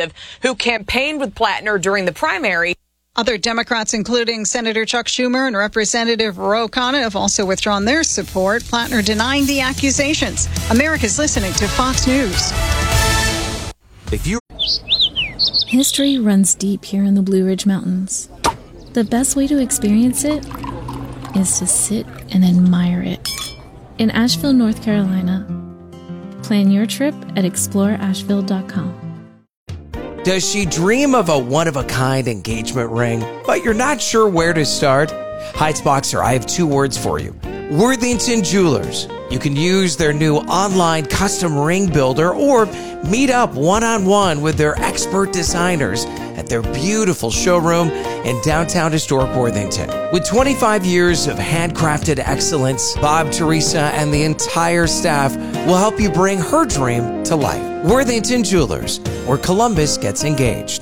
representative who campaigned with Plattner during the primary. Other Democrats, including Senator Chuck Schumer and Representative Ro Khanna, have also withdrawn their support. Plattner denying the accusations. America's listening to Fox News. History runs deep here in the Blue Ridge Mountains. The best way to experience it is to sit and admire it. In Asheville, North Carolina. Plan your trip at exploreasheville.com. Does she dream of a one-of-a-kind engagement ring, but you're not sure where to start? Heights Boxer, I have two words for you. Worthington Jewelers. You can use their new online custom ring builder or meet up one-on-one with their expert designers at their beautiful showroom in downtown historic Worthington. With 25 years of handcrafted excellence, Bob, Teresa, and the entire staff will help you bring her dream to life. Worthington Jewelers, where Columbus gets engaged.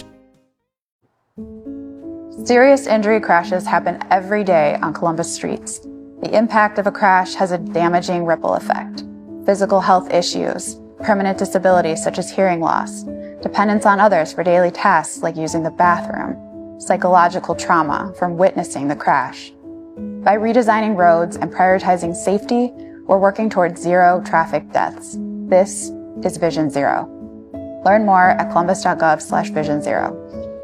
Serious injury crashes happen every day on Columbus streets. The impact of a crash has a damaging ripple effect. Physical health issues, permanent disabilities such as hearing loss, dependence on others for daily tasks like using the bathroom, psychological trauma from witnessing the crash. By redesigning roads and prioritizing safety, we're working towards zero traffic deaths. This is Vision Zero. Learn more at columbus.gov/Vision Zero.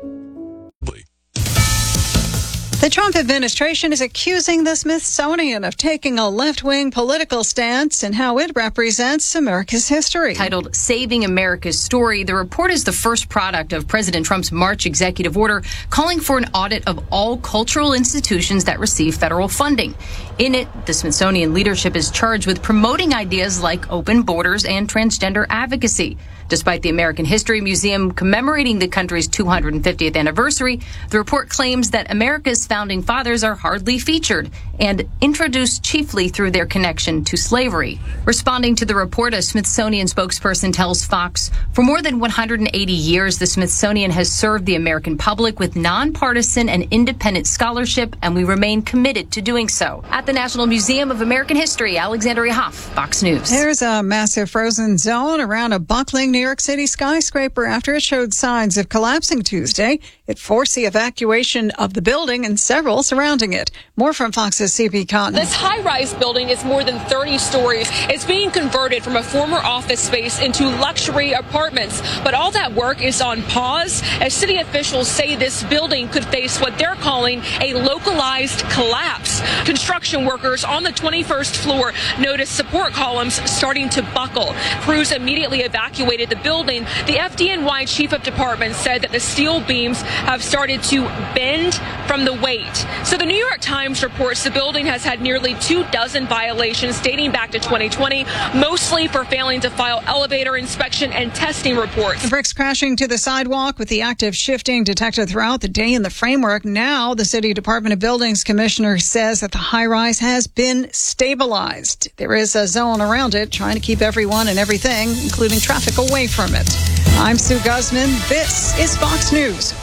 The Trump administration is accusing the Smithsonian of taking a left-wing political stance in how it represents America's history. Titled Saving America's Story, the report is the first product of President Trump's March executive order calling for an audit of all cultural institutions that receive federal funding. In it, the Smithsonian leadership is charged with promoting ideas like open borders and transgender advocacy. Despite the American History Museum commemorating the country's 250th anniversary, the report claims that America's founding fathers are hardly featured and introduced chiefly through their connection to slavery. Responding to the report, a Smithsonian spokesperson tells Fox, for more than 180 years, the Smithsonian has served the American public with nonpartisan and independent scholarship, and we remain committed to doing so. At the National Museum of American History, Alexandria Hoff, Fox News. There's a massive frozen zone around a buckling New York City skyscraper after it showed signs of collapsing Tuesday. It forced the evacuation of the building and several surrounding it. More from Fox's CP Cotton. This high-rise building is more than 30 stories. It's being converted from a former office space into luxury apartments. But all that work is on pause as city officials say this building could face what they're calling a localized collapse. Construction workers on the 21st floor noticed support columns starting to buckle. Crews immediately evacuated the building. The FDNY chief of department said that the steel beams have started to bend from the weight. So the New York Times reports the building has had nearly 24 violations dating back to 2020, mostly for failing to file elevator inspection and testing reports. The bricks crashing to the sidewalk with the active shifting detected throughout the day in the framework. Now the City Department of Buildings commissioner says that the high-rise has been stabilized. There is a zone around it trying to keep everyone and everything, including traffic, away from it. I'm Sue Guzman. This is Fox News.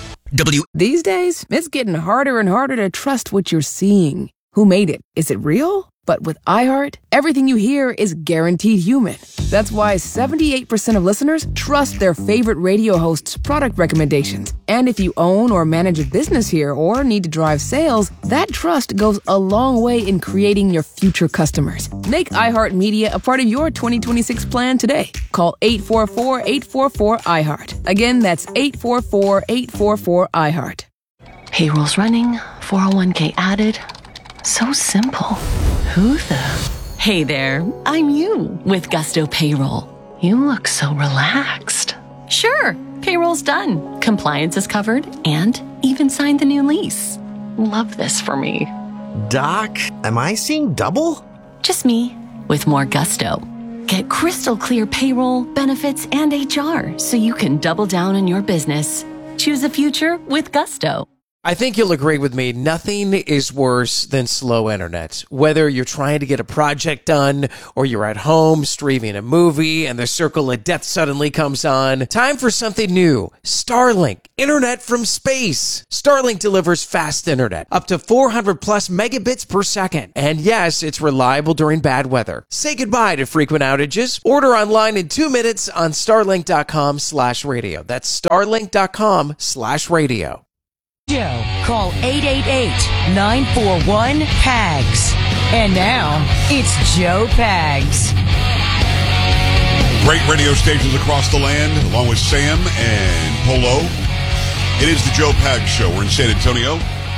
These days, it's getting harder and harder to trust what you're seeing. Who made it? Is it real? But with iHeart, everything you hear is guaranteed human. That's why 78% of listeners trust their favorite radio hosts' product recommendations. And if you own or manage a business here or need to drive sales, that trust goes a long way in creating your future customers. Make iHeartMedia a part of your 2026 plan today. Call 844-844-iHeart. Again, that's 844-844-iHeart. Payroll's running, 401k added. So simple. Who the? Hey there, I'm you with Gusto Payroll. You look so relaxed. Sure, payroll's done. Compliance is covered and even signed the new lease. Love this for me. Doc, am I seeing double? Just me with more gusto. Get crystal clear payroll, benefits, and HR so you can double down on your business. Choose a future with Gusto. I think you'll agree with me. Nothing is worse than slow internet. Whether you're trying to get a project done or you're at home streaming a movie and the circle of death suddenly comes on. Time for something new. Starlink. Internet from space. Starlink delivers fast internet. Up to 400 plus megabits per second. And yes, it's reliable during bad weather. Say goodbye to frequent outages. Order online in 2 minutes on starlink.com/radio. That's starlink.com/radio. Joe, call 888-941-PAGS. And now, it's Joe Pags. Great radio stations across the land, along with Sam and Polo. It is the Joe Pags Show. We're in San Antonio.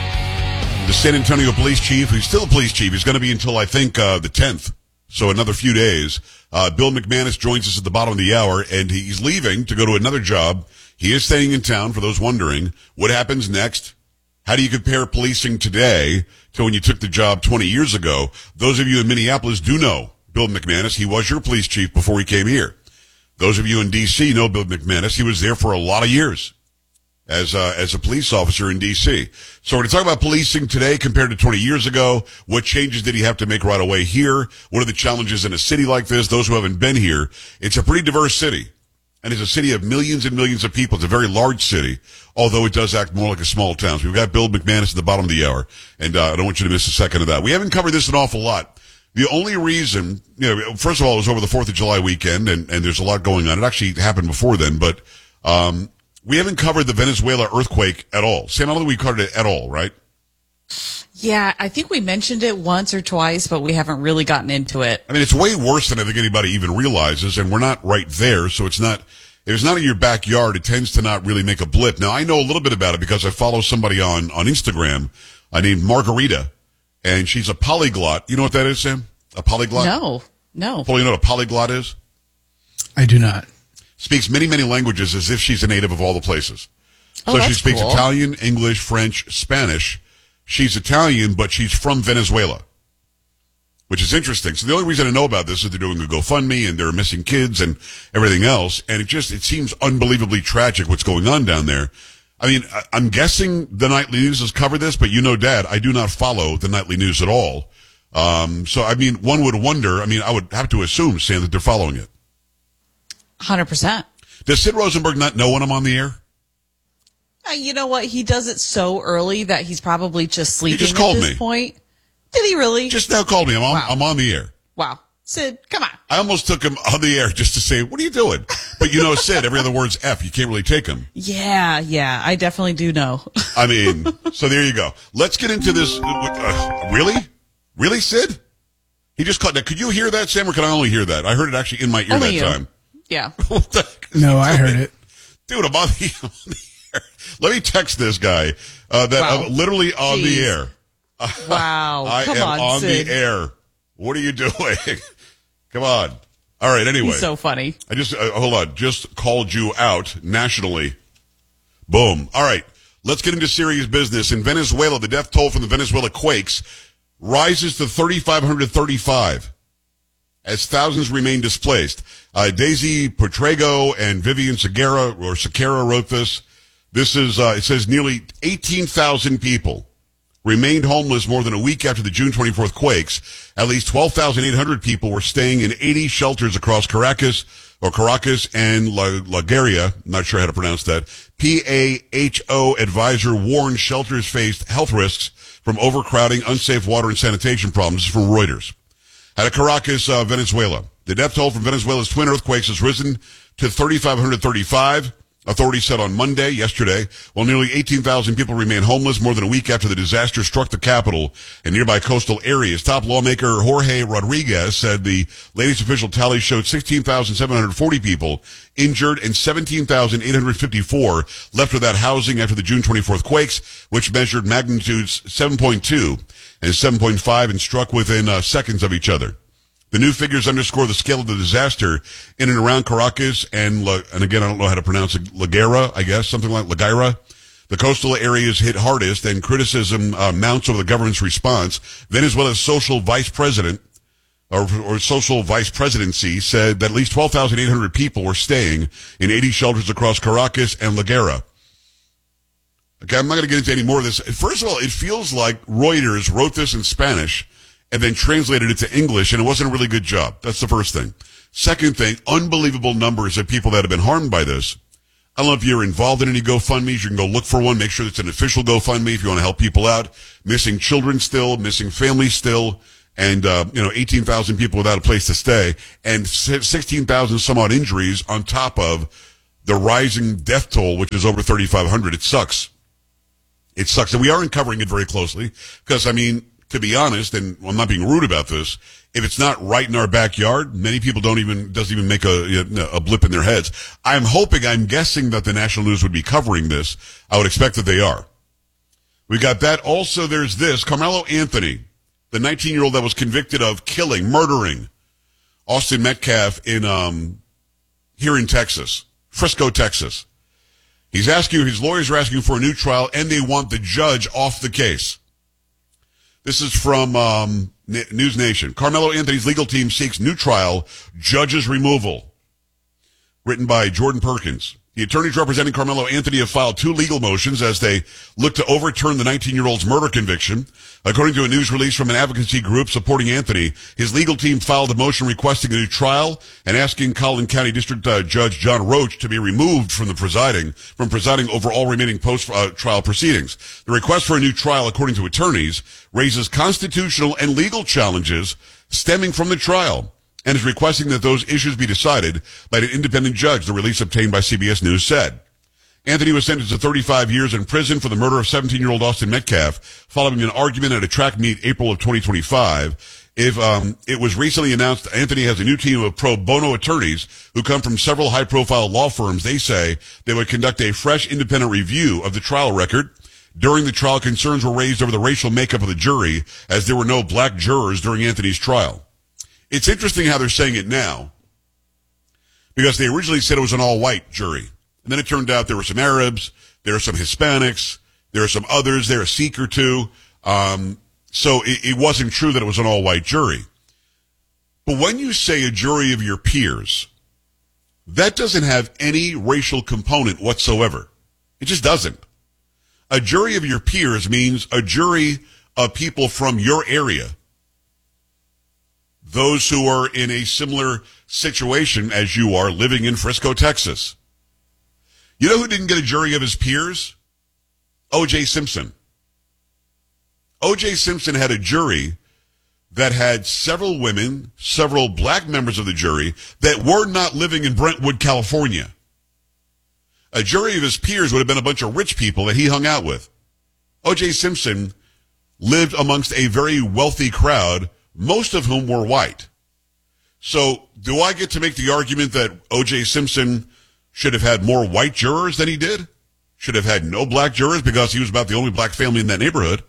The San Antonio police chief, who's still a police chief, he's going to be until, I think, the 10th. So another few days. Bill McManus joins us at the bottom of the hour, and he's leaving to go to another job. He is staying in town, for those wondering. What happens next? How do you compare policing today to when you took the job 20 years ago? Those of you in Minneapolis do know Bill McManus. He was your police chief before he came here. Those of you in D.C. know Bill McManus. He was there for a lot of years as a police officer in D.C. So we're going to talk about policing today compared to 20 years ago. What changes did he have to make right away here? What are the challenges in a city like this? Those who haven't been here, it's a pretty diverse city. And it's a city of millions and millions of people. It's a very large city, although it does act more like a small town. So we've got Bill McManus at the bottom of the hour, and I don't want you to miss a second of that. We haven't covered this an awful lot. The only reason, first of all, it was over the 4th of July weekend, and there's a lot going on. It actually happened before then, but we haven't covered the Venezuela earthquake at all. Sam, I don't think we covered it at all, right? Yeah, I think we mentioned it once or twice, but we haven't really gotten into it. I mean, it's way worse than I think anybody even realizes, and we're not right there, so it's not, if it's not in your backyard, it tends to not really make a blip. Now, I know a little bit about it because I follow somebody on Instagram named Margarita, and she's a polyglot. You know what that is, Sam? A polyglot? No. Well, you know what a polyglot is? I do not. Speaks many, many languages as if she's a native of all the places. So she speaks cool. Italian, English, French, Spanish. She's Italian, but she's from Venezuela, which is interesting. So the only reason I know about this is they're doing a GoFundMe and they're missing kids and everything else. And it seems unbelievably tragic what's going on down there. I mean, I'm guessing the nightly news has covered this, but Dad, I do not follow the nightly news at all. So, I mean, one would wonder, I would have to assume, Sam, that they're following it. 100%. Does Sid Rosenberg not know when I'm on the air? You know what? He does it so early that he's probably just sleeping he just called at this point. Did he really? Just now called me. I'm on the air. Wow. Sid, come on. I almost took him on the air just to say, what are you doing? But Sid, every other word's F. You can't really take him. Yeah. I definitely do know. I mean, so there you go. Let's get into this. Really? Really, Sid? He just called. Now, could you hear that, Sam, or can I only hear that? I heard it actually in my ear only that you. time. Yeah. No, I heard it. Dude, I'm on the air. Let me text this guy that I'm literally on the air. Wow. I am on Sid. The air. What are you doing? Come on. All right, anyway. He's so funny. I just, hold on, just called you out nationally. Boom. All right, let's get into serious business. In Venezuela, the death toll from the Venezuela quakes rises to 3,535 as thousands remain displaced. Daisy Potrego and Vivian Sequeira wrote this. This is, it says nearly 18,000 people remained homeless more than a week after the June 24th quakes. At least 12,800 people were staying in 80 shelters across Caracas and La Guaira. Not sure how to pronounce that. PAHO advisor warned shelters faced health risks from overcrowding, unsafe water and sanitation problems. This is from Reuters. Out of Caracas, Venezuela. The death toll from Venezuela's twin earthquakes has risen to 3,535. Authorities said on yesterday, while nearly 18,000 people remain homeless more than a week after the disaster struck the capital and nearby coastal areas. Top lawmaker Jorge Rodriguez said the latest official tally showed 16,740 people injured and 17,854 left without housing after the June 24th quakes, which measured magnitudes 7.2 and 7.5 and struck within seconds of each other. The new figures underscore the scale of the disaster in and around Caracas and again, I don't know how to pronounce it, La Guaira, I guess, something like La Guaira. The coastal areas hit hardest and criticism mounts over the government's response. Venezuela's social vice president or social vice presidency said that at least 12,800 people were staying in 80 shelters across Caracas and La Guaira. Okay, I'm not going to get into any more of this. First of all, it feels like Reuters wrote this in Spanish and then translated it to English, and it wasn't a really good job. That's the first thing. Second thing, unbelievable numbers of people that have been harmed by this. I don't know if you're involved in any GoFundMes. You can go look for one. Make sure it's an official GoFundMe if you want to help people out. Missing children still, missing families still, and 18,000 people without a place to stay, and 16,000 some odd injuries on top of the rising death toll, which is over 3,500. It sucks. It sucks. And we aren't covering it very closely because, I mean, to be honest, and I'm not being rude about this, if it's not right in our backyard, many people doesn't even make a blip in their heads. I'm guessing that the national news would be covering this. I would expect that they are. We got that. Also, there's this. Carmelo Anthony, the 19-year-old that was convicted of murdering Austin Metcalf here in Texas, Frisco, Texas. His lawyers are asking for a new trial, and they want the judge off the case. This is from News Nation. Carmelo Anthony's legal team seeks new trial, judge's removal. Written by Jordan Perkins. The attorneys representing Carmelo Anthony have filed 2 legal motions as they look to overturn the 19-year-old's murder conviction. According to a news release from an advocacy group supporting Anthony, his legal team filed a motion requesting a new trial and asking Collin County District Judge John Roach to be removed from presiding over all remaining post-trial proceedings. The request for a new trial, according to attorneys, raises constitutional and legal challenges stemming from the trial, and is requesting that those issues be decided by an independent judge, the release obtained by CBS News said. Anthony was sentenced to 35 years in prison for the murder of 17-year-old Austin Metcalf following an argument at a track meet April of 2025. It was recently announced Anthony has a new team of pro bono attorneys who come from several high-profile law firms. They say they would conduct a fresh independent review of the trial record. During the trial, concerns were raised over the racial makeup of the jury as there were no black jurors during Anthony's trial. It's interesting how they're saying it now, because they originally said it was an all-white jury. And then it turned out there were some Arabs, there were some Hispanics, there are some others, there a Sikh or two. So it wasn't true that it was an all-white jury. But when you say a jury of your peers, that doesn't have any racial component whatsoever. It just doesn't. A jury of your peers means a jury of people from your area. Those who are in a similar situation as you are living in Frisco, Texas. You know who didn't get a jury of his peers? O.J. Simpson. O.J. Simpson had a jury that had several women, several black members of the jury that were not living in Brentwood, California. A jury of his peers would have been a bunch of rich people that he hung out with. O.J. Simpson lived amongst a very wealthy crowd, most of whom were white. So, do I get to make the argument that O.J. Simpson should have had more white jurors than he did? Should have had no black jurors because he was about the only black family in that neighborhood?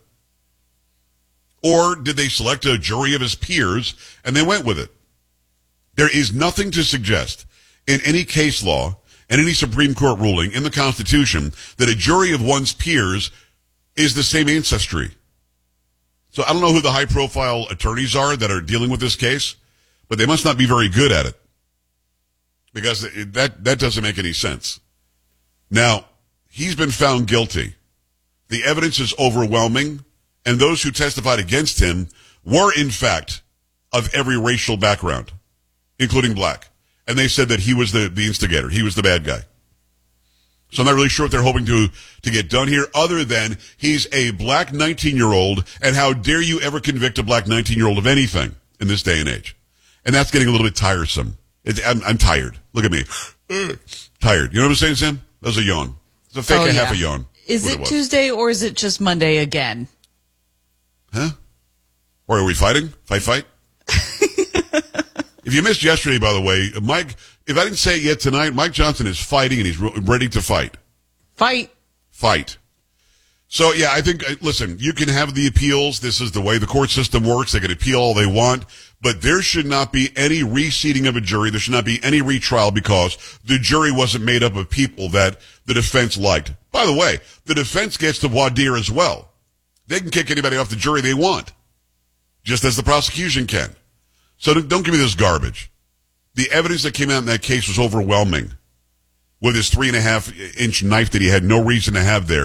Or did they select a jury of his peers and they went with it? There is nothing to suggest in any case law and any Supreme Court ruling in the Constitution that a jury of one's peers is the same ancestry. So I don't know who the high-profile attorneys are that are dealing with this case, but they must not be very good at it, because that doesn't make any sense. Now, he's been found guilty. The evidence is overwhelming, and those who testified against him were, in fact, of every racial background, including black. And they said that he was the instigator. He was the bad guy. So I'm not really sure what they're hoping to get done here, other than he's a black 19-year-old, and how dare you ever convict a black 19-year-old of anything in this day and age. And that's getting a little bit tiresome. I'm tired. Look at me. Tired. You know what I'm saying, Sam? That was a yawn. It's a fake half a yawn. Is it Tuesday or is it just Monday again? Huh? Or are we fighting? Fight? If you missed yesterday, by the way, Mike, if I didn't say it yet tonight, Mike Johnson is fighting and he's ready to fight. Fight. So, yeah, I think, listen, you can have the appeals. This is the way the court system works. They can appeal all they want. But there should not be any reseating of a jury. There should not be any retrial because the jury wasn't made up of people that the defense liked. By the way, the defense gets to voir dire as well. They can kick anybody off the jury they want, just as the prosecution can. So don't give me this garbage. The evidence that came out in that case was overwhelming. With his 3.5-inch knife that he had no reason to have there,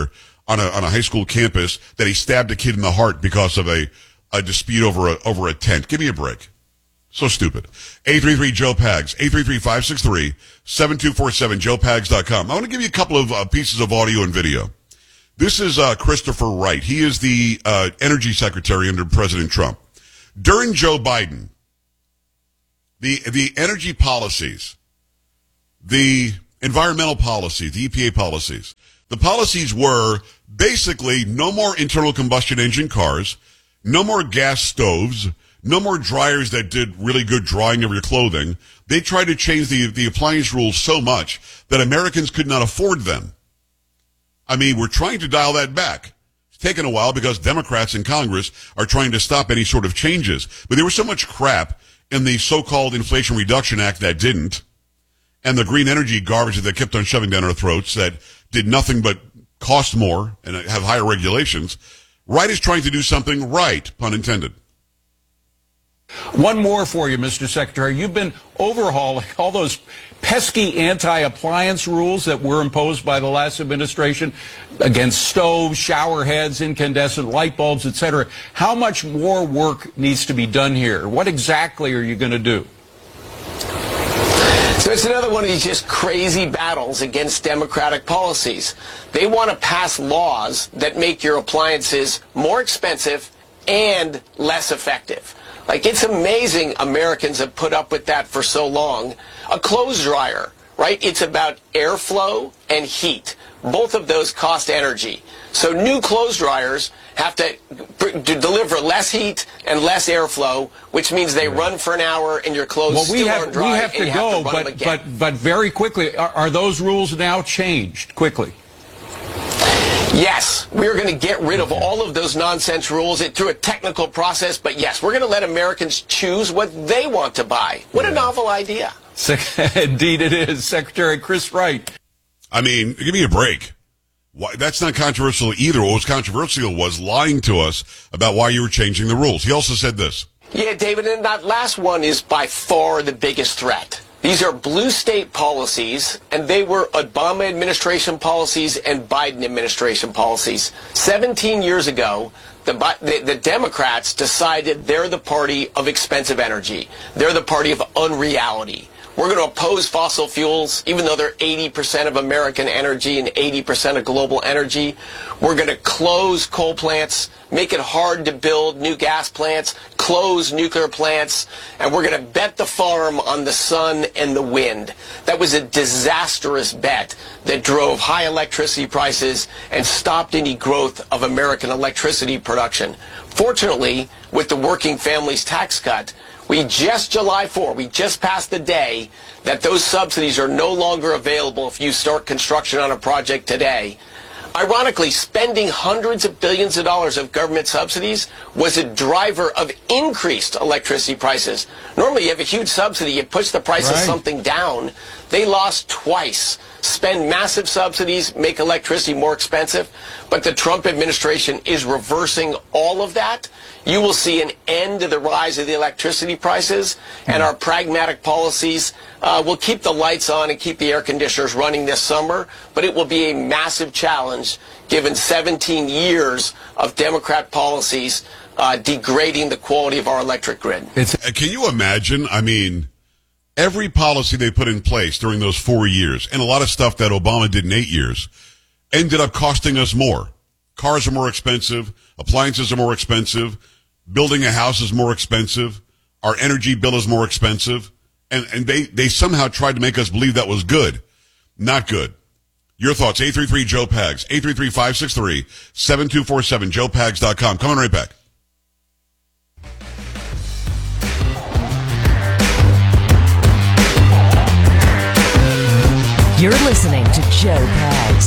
on a high school campus that he stabbed a kid in the heart because of a dispute over a tent. Give me a break. So stupid. 833-JOE-PAGS, 833-563-7247, joepags.com. I want to give you a couple of pieces of audio and video. This is Christopher Wright. He is the energy secretary under President Trump. During Joe Biden, the energy policies, the environmental policies, the EPA policies, the policies were basically no more internal combustion engine cars, no more gas stoves, no more dryers that did really good drying of your clothing. They tried to change the appliance rules so much that Americans could not afford them. I mean, we're trying to dial that back. It's taken a while because Democrats in Congress are trying to stop any sort of changes. But there was so much crap in the so-called Inflation Reduction Act that didn't, and the green energy garbage that they kept on shoving down our throats that did nothing but cost more and have higher regulations. Wright is trying to do something right, pun intended. One more for you, Mr. Secretary. You've been overhauling all those pesky anti-appliance rules that were imposed by the last administration against stoves, shower heads, incandescent light bulbs, etc. How much more work needs to be done here? What exactly are you going to do? So it's another one of these just crazy battles against Democratic policies. They want to pass laws that make your appliances more expensive and less effective. Like, it's amazing Americans have put up with that for so long. A clothes dryer, right? It's about airflow and heat. Both of those cost energy. So new clothes dryers have to deliver less heat and less airflow, which means they run for an hour and your clothes still aren't dry. We have to go, but very quickly, are those rules now changed quickly? Yes, we're going to get rid of all of those nonsense rules through a technical process, but yes, we're going to let Americans choose what they want to buy. What a novel idea. Indeed it is. Secretary Chris Wright. I mean, give me a break. Why, that's not controversial either. What was controversial was lying to us about why you were changing the rules. He also said this. Yeah, David, and that last one is by far the biggest threat. These are blue state policies, and they were Obama administration policies and Biden administration policies. 17 years ago, the Democrats decided they're the party of expensive energy. They're the party of unreality. We're going to oppose fossil fuels, even though they're 80% of American energy and 80% of global energy. We're going to close coal plants, make it hard to build new gas plants, close nuclear plants, and we're going to bet the farm on the sun and the wind. That was a disastrous bet that drove high electricity prices and stopped any growth of American electricity production. Fortunately, with the Working Families Tax Cut, July 4, we just passed the day that those subsidies are no longer available if you start construction on a project today. Ironically, spending hundreds of billions of dollars of government subsidies was a driver of increased electricity prices. Normally, you have a huge subsidy, you push the price of something down. They lost twice. Spend massive subsidies, make electricity more expensive. But the Trump administration is reversing all of that. You will see an end to the rise of the electricity prices, and our pragmatic policies will keep the lights on and keep the air conditioners running this summer, but it will be a massive challenge given 17 years of Democrat policies degrading the quality of our electric grid. Can you imagine? I mean, every policy they put in place during those 4 years, and a lot of stuff that Obama did in 8 years, ended up costing us more. Cars are more expensive. Appliances are more expensive. Building a house is more expensive. Our energy bill is more expensive. And they somehow tried to make us believe that was good. Not good. Your thoughts, 833-JOE-PAGS, 833-563-7247, joepags.com. Coming right back. You're listening to Joe Pags.